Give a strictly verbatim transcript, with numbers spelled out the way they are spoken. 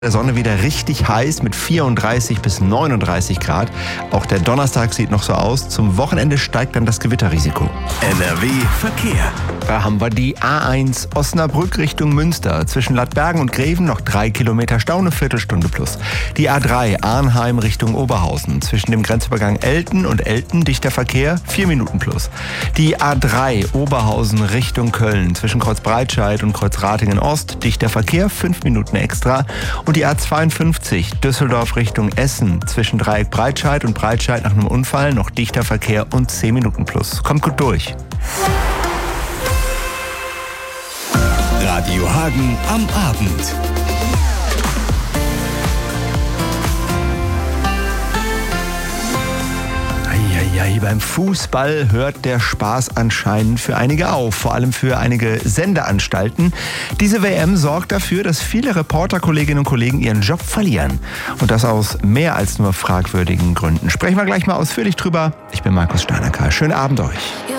Der Sonne wieder richtig heiß mit vierunddreißig bis neununddreißig Grad. Auch der Donnerstag sieht noch so aus. Zum Wochenende steigt dann das Gewitterrisiko. N R W Verkehr. Da haben wir die A eins Osnabrück Richtung Münster. Zwischen Ladbergen und Greven noch drei Kilometer Stau, eine Viertelstunde plus. Die A drei Arnheim Richtung Oberhausen. Zwischen dem Grenzübergang Elten und Elten dichter Verkehr, vier Minuten plus. Die A drei Oberhausen Richtung Köln. Zwischen Kreuzbreitscheid und Kreuzratingen Ost dichter Verkehr, fünf Minuten extra. Und die A zweiundfünfzig Düsseldorf Richtung Essen. Zwischen Dreieck Breitscheid und Breitscheid nach einem Unfall noch dichter Verkehr und zehn Minuten plus. Kommt gut durch. Radio Hagen am Abend. Eieiei, beim Fußball hört der Spaß anscheinend für einige auf, vor allem für einige Sendeanstalten. Diese W M sorgt dafür, dass viele Reporterkolleginnen und Kollegen ihren Job verlieren. Und das aus mehr als nur fragwürdigen Gründen. Sprechen wir gleich mal ausführlich drüber. Ich bin Markus Steinecker. Schönen Abend euch.